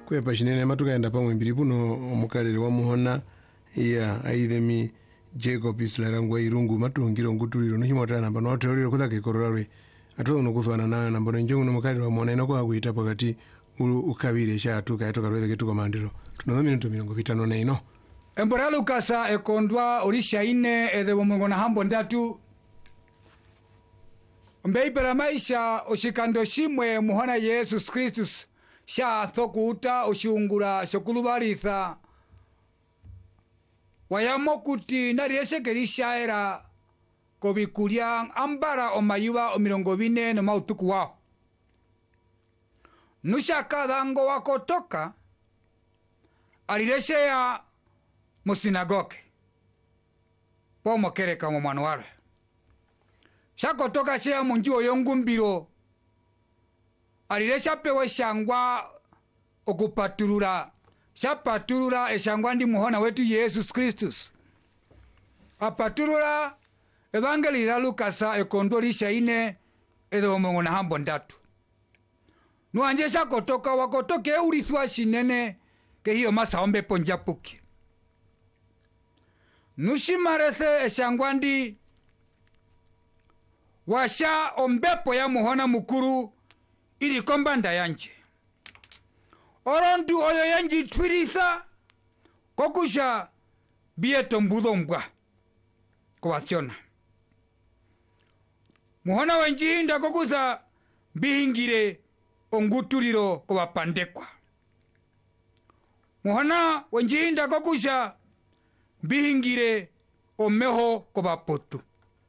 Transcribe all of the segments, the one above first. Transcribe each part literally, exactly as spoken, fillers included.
kwepa shinene matukaenda pamwe mbiri puno omukalere wa muhona iya aithemi Jacob Islarangwa irungu matungiro ngutuliro nchimotana namba no teoriro kuthake kororwe atu no kufana na namba njo no mukalere wa muhona ino kwa kuita pakati ukabire shatu kaito karweze kitu komandiro tuno minuto mirongo vitano na ino Embora Lukasa ekondwa orisha ine ede bomongona hambo ndatu Mbeipera maisha oshikando shimwe muhona Yesus Kristus sha thokuta oshungura shokulubaritha wayamo kuti narieshekerisha era kobikulia ambara omayuba omirongo bine no mautuku wao nushaka dango wakotoka alireshea musinagoke pomo kereka mu manuale shakotoka shea munjuo yongumbiro aliresha pewe shangwa okupaturura shapaturura eshangwa ndi muhona wetu Yesus Kristus apaturura evangeli la Lukasa ekondolisha ine edo mongona hambo ndatu nuanje shakotoka wakotoke urithwa shinene ke hiyo masa ombe ponjapuki nushimarese eshangwa ndi washa ombepo ya muhona mukuru ili kombanda yanje orondu oyo yanji twirisa kokusha bieto mbudo mbwa kwasiona muhona wenjinda kokuza bihingire ongutuliro kobapandekwa muhona wenjinda kokusha bihingire omeho kobapotu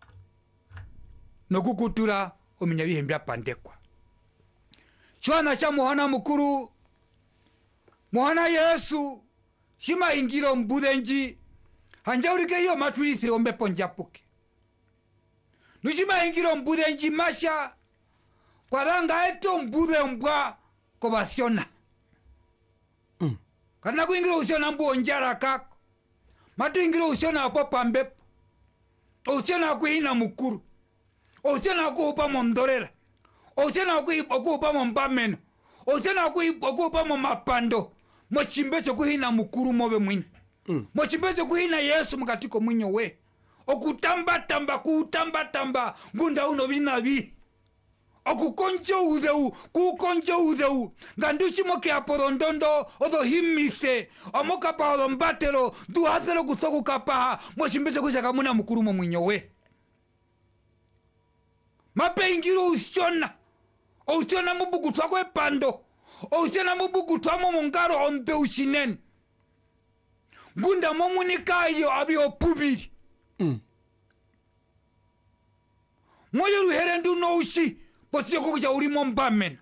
nokukutura ominya bihembya pandekwa chwana cha muhona mukuru muhona Yesu shima ingiro mbudenji hanjaurike hiyo matulithire ombe ponjapuke nushima ingiro mbudenji masha kwaranga eto mbude mbwa kobasiona mm. Kana kuingiro usiona mbu onjara kako matu ingiro usiona apo pambepo usiona kuhina mukuru usiona kuhupa mondorera usiona kuhupa mombameno usiona kuhupa momapando mochimbecho kuhina mukuru mobe mwini mm. Mochimbecho kuhina Yesu mkatiko mwinyo we okutamba tamba kutamba tamba ngunda uno binabi okukonjo udeu kukonjo udeu gandushi moke aporondondo odo himise omoka pa odombatero du hazero kusoku kapa mochimbecho kushaka muna mukuru mo mwinyo we mape ingiro usiona usiona mubugu twako epando usiona mubugu twamo mongaro onde usinen ngunda momunika iyo abi opubiri mm. Moyo ruherendu no ushi potio kukuja urimo mbamen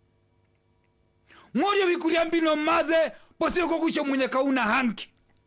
moyo bikulia mbino maze potio kukuja munyeka una hanki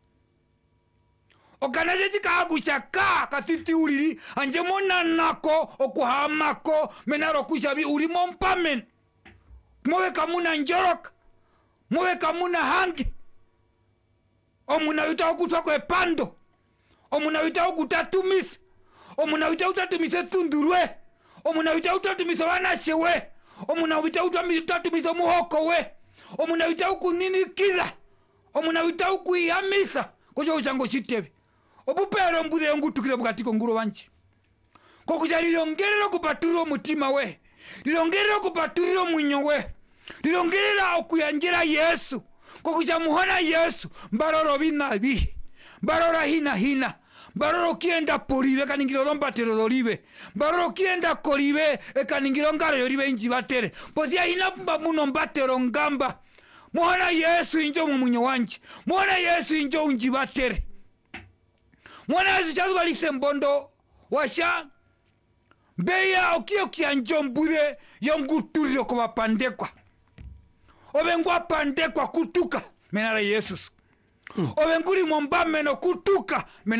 okanaje chikagushaka katiti uriri anje mona nako okuhamako menaro kushabi urimo mpamen mowe kamuna njoroka mowe kamuna hangi omuna wita okutwa kwe pando omuna wita okutatumisa omuna wita utatumisa tundurwe omuna wita utatumisa wanashewe omuna wita utatumisa muhoko we omuna wita ukuninikira omuna wita ukuyamisa kusho uchango shitebe obupero mbude ngutukire bukatiko nguro banje kokuja lilongerero kupaturiro mutima we lilongerero kupaturiro mwinyo we lilongerera okuyanjira Yesu kokuja muhona Yesu mbaroro binabi barora hina hina baroro kienda polibe kaningiro lombatero lolibe baroro kienda kolibe ekaningiro ngaro yolibe injibatere pozia hina mba muno mbatero ngamba muhona Yesu injo mumunyo wanje muhona Yesu injo unjibatere mwana zichazu balise mbondo washa beya okio kianjo mbude yongutulio kwa pandekwa obengwa pandekwa kutuka menara Yesus mm. Obenguri mombameno kutuka menara